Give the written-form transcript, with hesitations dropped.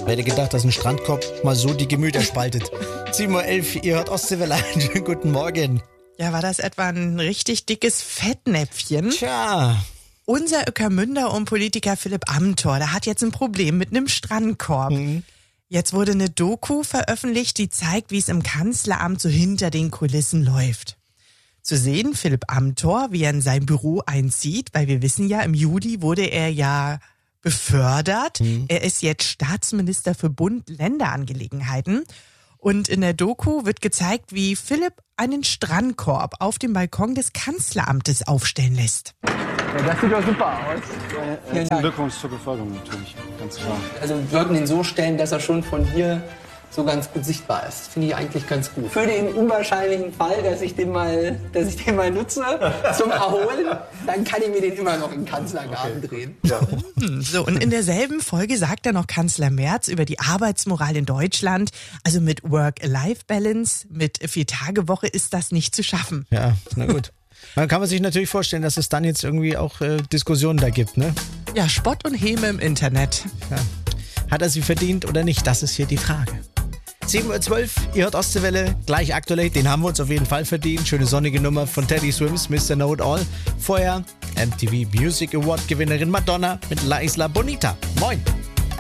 Wer hätte gedacht, dass ein Strandkorb mal so die Gemüter spaltet. 7.11 Uhr, ihr hört Ostseewelle. Schönen guten Morgen. Ja, war das etwa ein richtig dickes Fettnäpfchen? Tja. Unser Ueckermünder und Politiker Philipp Amthor, der hat jetzt ein Problem mit einem Strandkorb. Jetzt wurde eine Doku veröffentlicht, die zeigt, wie es im Kanzleramt so hinter den Kulissen läuft. Zu sehen, Philipp Amthor, wie er in sein Büro einzieht, weil wir wissen ja, im Juli wurde er ja befördert. Er ist jetzt Staatsminister für Bund-Länder-Angelegenheiten. Und in der Doku wird gezeigt, wie Philipp einen Strandkorb auf dem Balkon des Kanzleramtes aufstellen lässt. Ja, das sieht doch super aus. Herzlichen Glückwunsch zur Beförderung natürlich, ganz klar. Also wir sollten ihn so stellen, dass er schon von hier so ganz gut sichtbar ist. Finde ich eigentlich ganz gut. Für den unwahrscheinlichen Fall, dass ich den mal nutze zum Erholen, dann kann ich mir den immer noch im Kanzlergarten drehen. Ja. So, und in derselben Folge sagt dann noch Kanzler Merz über die Arbeitsmoral in Deutschland. Also mit Work-Life-Balance, mit 4-Tage-Woche ist das nicht zu schaffen. Ja, na gut. Man kann sich natürlich vorstellen, dass es dann jetzt irgendwie auch Diskussionen da gibt, ne? Ja, Spott und Häme im Internet. Ja. Hat er sie verdient oder nicht? Das ist hier die Frage. 7.12 Uhr, ihr hört Ostseewelle, gleich aktuell, den haben wir uns auf jeden Fall verdient. Schöne sonnige Nummer von Teddy Swims, Mr. Know It All. Vorher MTV Music Award Gewinnerin Madonna mit La Isla Bonita. Moin!